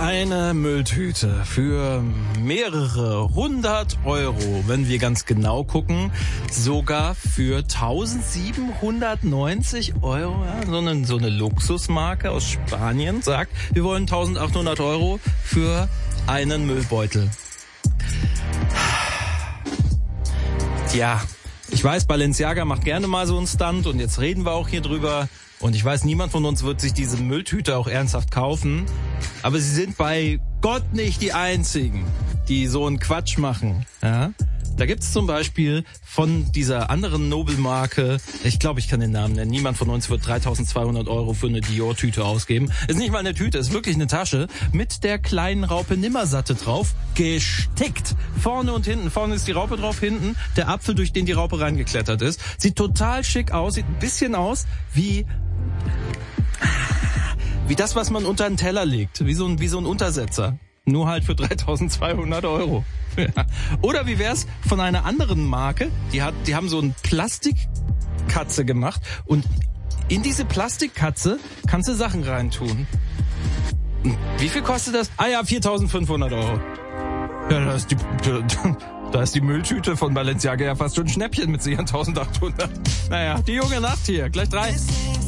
eine Mülltüte für mehrere 100 Euro, wenn wir ganz genau gucken, sogar für 1790 Euro. Ja, so eine Luxusmarke aus Spanien sagt, wir wollen 1800 Euro für einen Müllbeutel. Tja, ich weiß, Balenciaga macht gerne mal so einen Stunt und jetzt reden wir auch hier drüber. Und ich weiß, niemand von uns wird sich diese Mülltüte auch ernsthaft kaufen. Aber sie sind bei Gott nicht die Einzigen, die so einen Quatsch machen. Ja? Da gibt's zum Beispiel von dieser anderen Nobelmarke, ich glaube, ich kann den Namen nennen, niemand von uns wird 3200 Euro für eine Dior-Tüte ausgeben. Ist nicht mal eine Tüte, ist wirklich eine Tasche mit der kleinen Raupe Nimmersatte drauf, gestickt. Vorne und hinten. Vorne ist die Raupe drauf, hinten der Apfel, durch den die Raupe reingeklettert ist. Sieht total schick aus, sieht ein bisschen aus wie das, was man unter einen Teller legt, wie so ein Untersetzer. Nur halt für 3200 Euro. Ja. Oder wie wär's von einer anderen Marke, die haben so eine Plastikkatze gemacht und in diese Plastikkatze kannst du Sachen reintun. Wie viel kostet das? 4.500 Euro. Ja, da ist die Mülltüte von Balenciaga ja fast schon ein Schnäppchen mit ihren 1800. Naja, die junge Nacht hier, gleich 3.